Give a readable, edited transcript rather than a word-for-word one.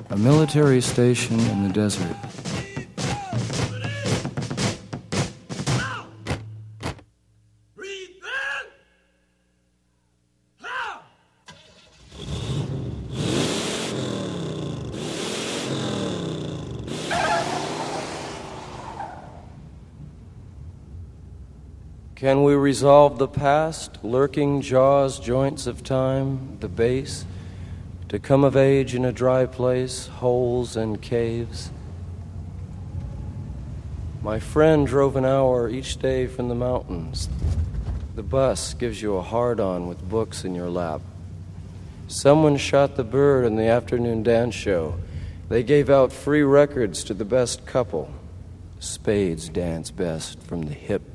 A military station in the desert. Can we resolve the past, lurking jaws, joints of time, the base, to come of age in a dry place, holes and caves? My friend drove an hour each day from the mountains. The bus gives you a hard-on with books in your lap. Someone shot the bird in the afternoon dance show. They gave out free records to the best couple. Spades dance best from the hip